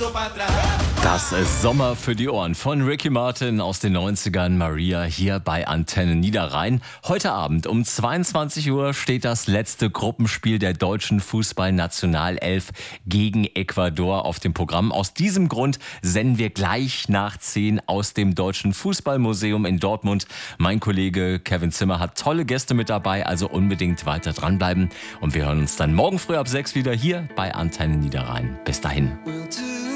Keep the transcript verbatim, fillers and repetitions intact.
Das ist Sommer für die Ohren von Ricky Martin aus den neunzigern, Maria hier bei Antenne Niederrhein. Heute Abend um zweiundzwanzig Uhr steht das letzte Gruppenspiel der deutschen Fußballnationalelf gegen Ecuador auf dem Programm. Aus diesem Grund senden wir gleich nach zehn aus dem Deutschen Fußballmuseum in Dortmund. Mein Kollege Kevin Zimmer hat tolle Gäste mit dabei, also unbedingt weiter dranbleiben. Und wir hören uns dann morgen früh ab sechs wieder hier bei Antenne Niederrhein. Bis dahin.